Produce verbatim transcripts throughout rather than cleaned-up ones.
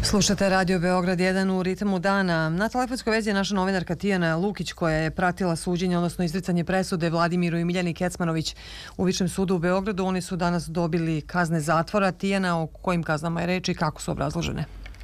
Slušate Radio Beograd jedan u ritmu dana. Na telefonskoj vezi je naša novinarka Tijana Lukić koja je pratila suđenje, odnosno izricanje presude Vladimiru i Miljani Kecmanović u Višem sudu u Beogradu. Oni su danas dobili kazne zatvora. Tijana, o kojim kaznama je reč i kako su obrazložene?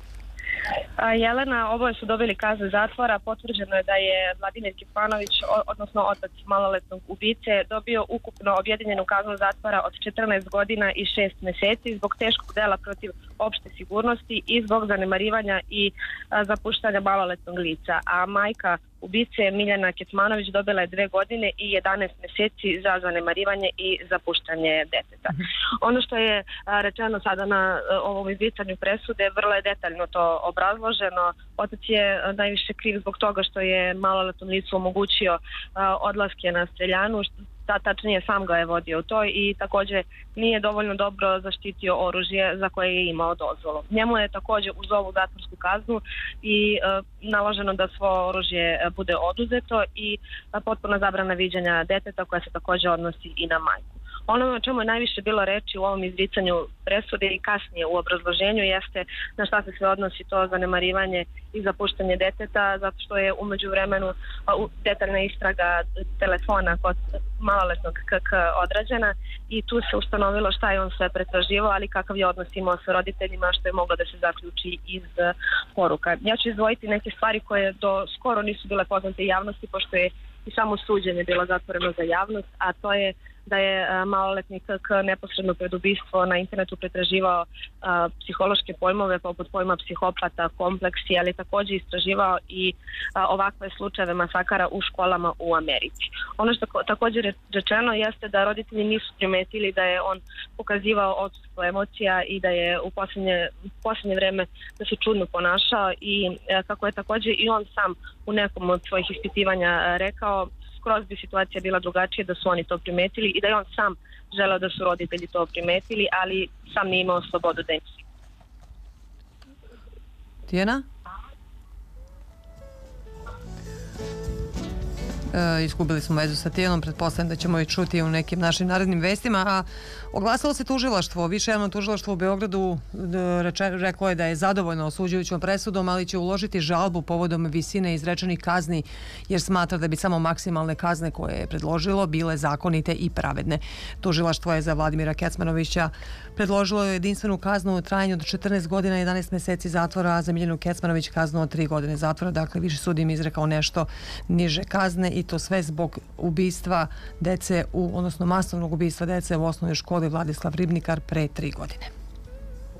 Jelena, oboje su dobili kazne zatvora. Potvrđeno je da je Vladimir Kecmanović, odnosno otac maloletnog ubice, dobio ukupno objedinjenu kaznu zatvora od četrnaest godina i šest meseci zbog teškog dela protiv opšte sigurnosti i zbog zanemarivanja i zapuštanja maloletnog lica. A majka ubice Miljana Kecmanović dobila je dve godine i jedanaest meseci za zanemarivanje i zapuštanje deteta. Ono što je rečeno sada na ovom izricanju presude, vrlo je detaljno to obrazloženo. Otac je najviše kriv zbog toga što je maloletnom licu omogućio odlaske na streljanu, Ta, tačnije sam ga je vodio u to i također nije dovoljno dobro zaštitio oružje za koje je imao dozvolu. Njemu je također uz ovu zatvorsku kaznu i e, naloženo da svo oružje bude oduzeto i e, potpuna zabrana viđanja deteta koja se također odnosi i na majku. Ono o čemu je najviše bilo reči u ovom izricanju presude i kasnije u obrazloženju jeste na šta se sve odnosi to zanemarivanje i zapuštanje deteta, zato što je umeđu vremenu detaljna istraga telefona kod maloletnog K K odrađena i tu se ustanovilo šta je on sve pretraživao, ali kakav je odnos imao sa roditeljima, što je moglo da se zaključi iz poruka. Ja ću izdvojiti neke stvari koje do skoro nisu bile poznate javnosti, pošto je i samo suđenje bilo zatvoreno za javnost, a to je da je maloletnik K K neposredno pred ubistvo na internetu pretraživao a, psihološke pojmove poput pojma psihopata, kompleksi, ali također istraživao i a, ovakve slučajeve masakara u školama u Americi. Ono što također je rečeno jeste da roditelji nisu primetili da je on pokazivao odsustvo emocija i da je u posljednje, posljednje vreme da se čudno ponašao i a, kako je također i on sam u nekom od svojih ispitivanja rekao, skroz bi situacija bila drugačija da su oni to primetili i da je on sam želeo da su roditelji to primetili, ali sam nije imao slobodu da im se. Tijena? E, iskubili smo vezu sa Tijenom, pretpostavljam da ćemo i čuti u nekim našim narednim vestima, a oglasilo se tužilaštvo, više javno tužilaštvo u Beogradu reče, reklo je da je zadovoljno osuđujućom presudom, ali će uložiti žalbu povodom visine izrečenih kazni, jer smatra da bi samo maksimalne kazne koje je predložilo bile zakonite i pravedne. Tužilaštvo je za Vladimira Kecmanovića predložilo jedinstvenu kaznu u trajanju od četrnaest godina i jedanaest meseci zatvora, a za Miljanu Kecmanović kaznu od tri godine zatvora. Dakle, Viši sud im izrekao nešto niže kazne i to sve zbog ubistva dece, u, odnosno masovnog ubistva dece u osnovnoj školi Vladislav Ribnikar pre tri godine.